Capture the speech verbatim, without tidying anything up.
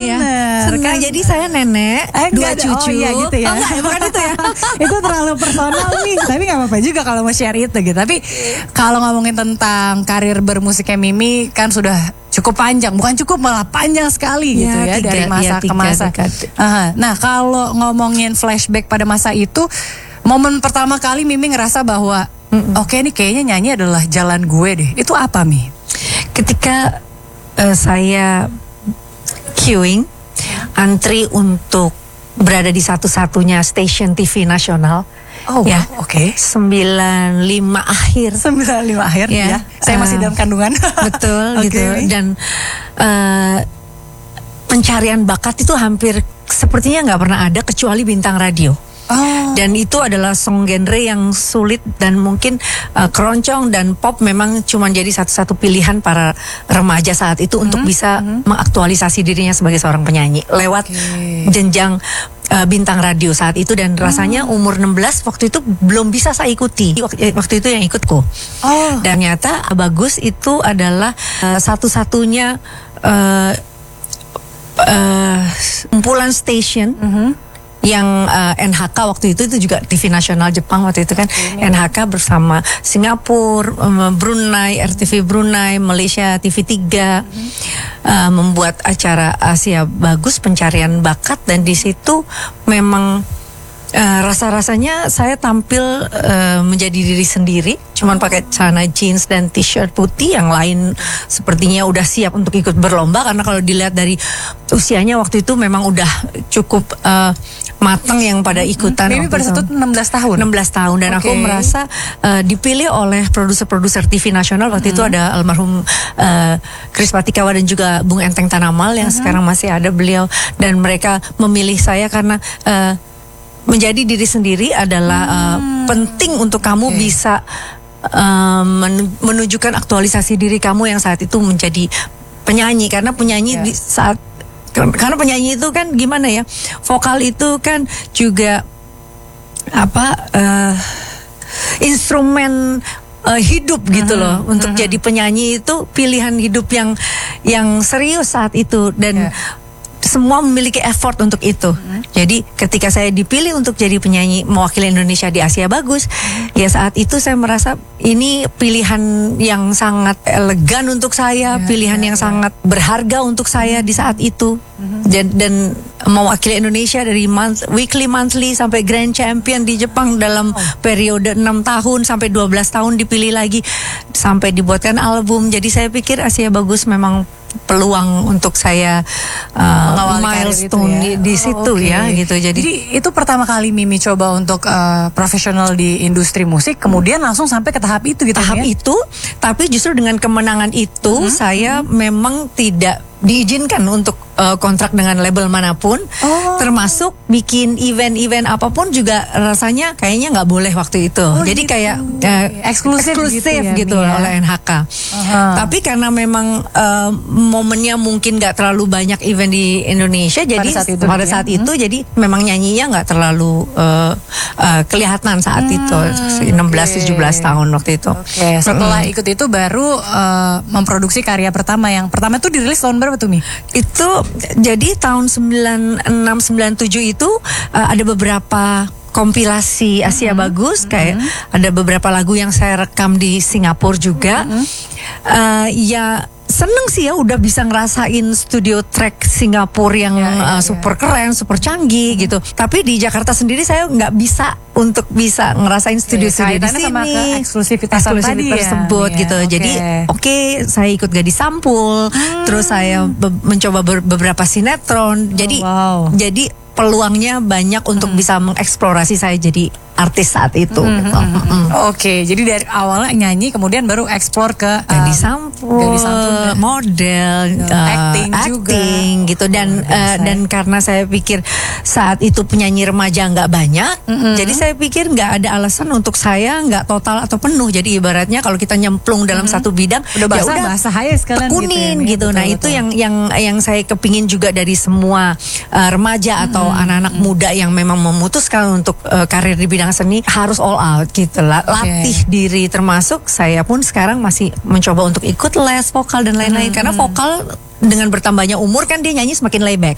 ya. Senang. Kan jadi saya nenek, eh, dua ada. cucu. Oh iya gitu ya. Oh, enggak, bukan itu ya. Itu terlalu personal nih. Tapi nggak apa-apa juga kalau mau share itu gitu. Tapi kalau ngomongin tentang karir bermusiknya Mimi kan sudah cukup panjang, bukan cukup malah panjang sekali gitu Ya, ya tiga, dari masa ya, ke tiga masa. dekade. Aha. Nah kalau ngomongin flashback pada masa itu, momen pertama kali Mimi ngerasa bahwa oke okay, nih kayaknya nyanyi adalah jalan gue deh. Itu apa Mi? Ketika uh, saya queuing, antri untuk berada di satu-satunya stasiun T V nasional. Oh ya, oke. Okay. sembilan puluh lima akhir. sembilan puluh lima akhir ya. ya. Saya masih uh, dalam kandungan. Betul okay, gitu. Mi. Dan uh, pencarian bakat itu hampir sepertinya nggak pernah ada kecuali bintang radio. Oh. Dan itu adalah song genre yang sulit dan mungkin uh, keroncong dan pop memang cuma jadi satu-satu pilihan para remaja saat itu mm-hmm. untuk bisa mm-hmm. mengaktualisasi dirinya sebagai seorang penyanyi lewat okay. jenjang uh, bintang radio saat itu. Dan rasanya mm. umur enam belas waktu itu belum bisa saya ikuti. Waktu, waktu itu yang ikutku. Oh. Dan ternyata Bagus itu adalah uh, satu-satunya uh, uh, kumpulan station mm-hmm. yang uh, N H K waktu itu itu juga T V nasional Jepang waktu itu kan. Okay. N H K bersama Singapura, um, Brunei, R T V Brunei, Malaysia T V tiga mm-hmm. uh, membuat acara Asia Bagus pencarian bakat. Dan di situ memang uh, rasa-rasanya saya tampil uh, menjadi diri sendiri, cuman pakai celana jeans dan t-shirt putih. Yang lain sepertinya udah siap untuk ikut berlomba, karena kalau dilihat dari usianya waktu itu memang udah cukup uh, matang yang pada ikutan. Mimi pada saat itu enam belas tahun. enam belas tahun dan okay. aku merasa uh, dipilih oleh produser-produser T V nasional waktu hmm. itu ada almarhum uh, Kris Patikawa dan juga Bung Enteng Tanamal yang hmm. sekarang masih ada beliau, dan mereka memilih saya karena uh, menjadi diri sendiri adalah hmm. uh, penting untuk kamu okay. bisa uh, menunjukkan aktualisasi diri kamu yang saat itu menjadi penyanyi. Karena penyanyi yeah. di saat karena penyanyi itu kan gimana ya, vokal itu kan juga apa uh, instrumen uh, hidup gitu loh. Uh-huh. Untuk uh-huh. jadi penyanyi itu pilihan hidup yang yang serius saat itu, dan yeah. semua memiliki effort untuk itu. Hmm. Jadi ketika saya dipilih untuk jadi penyanyi mewakili Indonesia di Asia Bagus, hmm. ya saat itu saya merasa ini pilihan yang sangat elegan untuk saya, ya, pilihan ya, yang ya. sangat berharga untuk saya di saat itu. Hmm. Dan, dan mewakili Indonesia dari month, weekly, monthly sampai grand champion di Jepang dalam oh. periode enam tahun sampai dua belas tahun, dipilih lagi sampai dibuatkan album. Jadi saya pikir Asia Bagus memang peluang untuk saya uh, milestone ya. di, di situ oh, okay. ya gitu. Jadi, Jadi itu pertama kali Mimi coba untuk uh, profesional di industri musik, kemudian langsung sampai ke tahap itu gitu. Tahap ya? itu, tapi justru dengan kemenangan itu hmm? saya hmm. memang tidak diizinkan untuk uh, kontrak dengan label manapun, oh. termasuk bikin event-event apapun juga rasanya kayaknya nggak boleh waktu itu. Oh, Jadi gitu. kayak uh, eksklusif, eksklusif gitu, gitu ya, oleh N H K. Uh-huh. Tapi karena memang uh, momennya mungkin nggak terlalu banyak event di Indonesia, pada jadi saat itu, pada saat ya? itu hmm. jadi memang nyanyinya nggak terlalu uh, uh, kelihatan saat hmm, itu enam belas tujuh belas tahun waktu itu. Oke, okay. Setelah hmm. ikut itu baru uh, memproduksi karya pertama. Yang pertama itu dirilis tahun berapa tuh Mi? Itu jadi tahun sembilan enam sembilan tujuh itu uh, ada beberapa kompilasi Asia mm-hmm. Bagus, kayak mm-hmm. ada beberapa lagu yang saya rekam di Singapura juga. Mm-hmm. uh, ya seneng sih ya udah bisa ngerasain studio track Singapura yang ya, ya, uh, super ya. keren, super canggih hmm. gitu. Tapi di Jakarta sendiri saya nggak bisa untuk bisa ngerasain studio-studio ya, di sini. Sama eksklusivitas tadi tersebut ya. gitu. Ya, Jadi oke okay, saya ikut Gadis Sampul, hmm. terus saya be- mencoba ber- beberapa sinetron. Jadi oh, wow. jadi peluangnya banyak untuk hmm. bisa mengeksplorasi saya jadi artis saat itu. Hmm, gitu. hmm, hmm. Oke, okay, jadi dari awalnya nyanyi, kemudian baru eksplor ke Gadis Sampul, uh, model, uh, acting, acting juga. gitu. Dan oh, uh, dan karena saya pikir saat itu penyanyi remaja nggak banyak, mm-hmm. jadi saya pikir nggak ada alasan untuk saya nggak total atau penuh. Jadi ibaratnya kalau kita nyemplung dalam mm-hmm. satu bidang, udah bahasa, ya udah bahasa haya sekalian tekunin gitu. Ya, gitu. Betul, nah betul. Itu yang yang yang saya kepingin juga dari semua uh, remaja mm-hmm. atau anak-anak mm-hmm. muda yang memang memutuskan untuk uh, karir di bidang seni harus all out gitu lah, okay. latih diri. Termasuk saya pun sekarang masih mencoba untuk ikut les vokal dan lain-lain, hmm. karena vokal dengan bertambahnya umur kan dia nyanyi semakin layback.